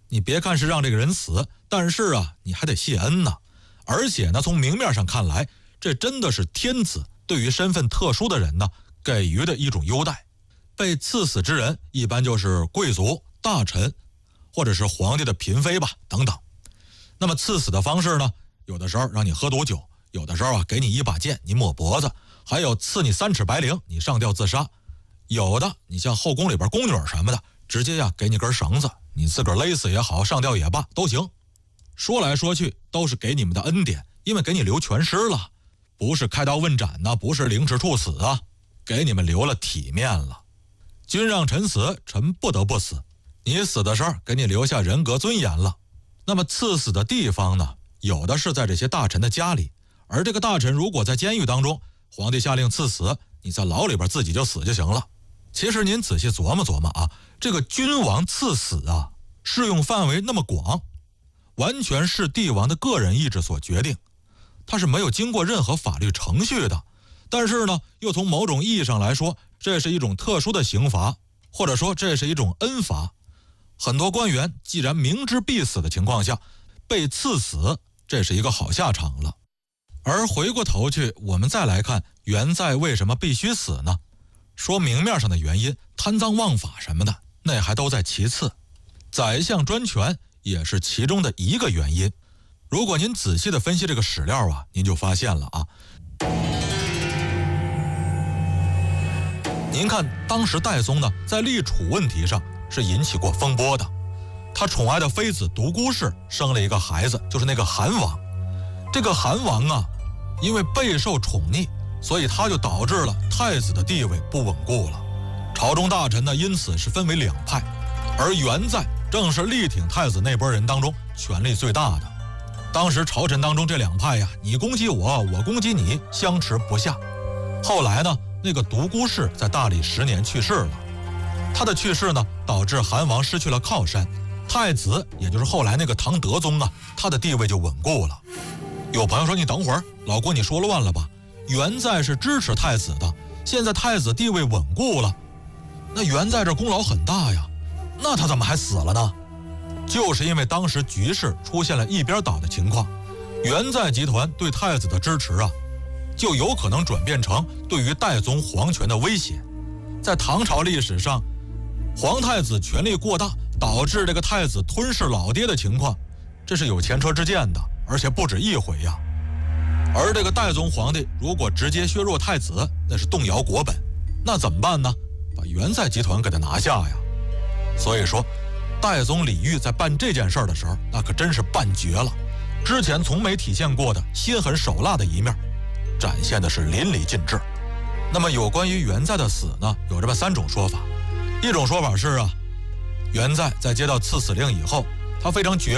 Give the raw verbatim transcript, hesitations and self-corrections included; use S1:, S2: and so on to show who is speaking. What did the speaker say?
S1: 你别看是让这个人死，但是啊，你还得谢恩呢。而且呢，从明面上看来，这真的是天子对于身份特殊的人呢给予的一种优待。被赐死之人一般就是贵族、大臣，或者是皇帝的嫔妃吧，等等。那么赐死的方式呢，有的时候让你喝毒酒，有的时候啊给你一把剑，你抹脖子，还有赐你三尺白绫，你上吊自杀。有的你像后宫里边宫女什么的，直接呀给你根绳子，你自个儿勒死也好，上吊也罢，都行。说来说去都是给你们的恩典，因为给你留全尸了，不是开刀问斩呢，不是凌迟处死啊，给你们留了体面了。君让臣死，臣不得不死，你死的时候给你留下人格尊严了。那么赐死的地方呢，有的是在这些大臣的家里，而这个大臣如果在监狱当中，皇帝下令赐死，你在牢里边自己就死就行了。其实您仔细琢磨琢磨啊，这个君王赐死啊，适用范围那么广，完全是帝王的个人意志所决定，它是没有经过任何法律程序的。但是呢，又从某种意义上来说，这是一种特殊的刑罚，或者说这是一种恩罚。很多官员既然明知必死的情况下被赐死，这是一个好下场了。而回过头去，我们再来看元在为什么必须死呢？说明面上的原因，贪赃枉法什么的，那还都在其次。宰相专权也是其中的一个原因。如果您仔细的分析这个史料啊，您就发现了啊。您看当时戴宗呢，在立储问题上是引起过风波的。他宠爱的妃子独孤氏生了一个孩子，就是那个韩王。这个韩王啊，因为备受宠溺，所以他就导致了太子的地位不稳固了。朝中大臣呢，因此是分为两派，而元在正是力挺太子那波人当中权力最大的。当时朝臣当中这两派呀，你攻击我，我攻击你，相持不下。后来呢，那个独孤氏在大历十年去世了。他的去世呢，导致韩王失去了靠山，太子也就是后来那个唐德宗啊，他的地位就稳固了。有朋友说，你等会儿，老郭你说乱了吧？元在是支持太子的，现在太子地位稳固了，那元在这功劳很大呀，那他怎么还死了呢？就是因为当时局势出现了一边倒的情况，元在集团对太子的支持啊，就有可能转变成对于代宗皇权的威胁。在唐朝历史上，皇太子权力过大，导致这个太子吞噬老爹的情况，这是有前车之鉴的，而且不止一回呀。而这个代宗皇帝如果直接削弱太子，那是动摇国本，那怎么办呢？把元在集团给他拿下呀。所以说代宗李煜在办这件事儿的时候，那可真是办绝了，之前从没体现过的心狠手辣的一面展现的是淋漓尽致。那么有关于元在的死呢，有这么三种说法。一种说法是啊，元在在接到赐死令以后，他非常绝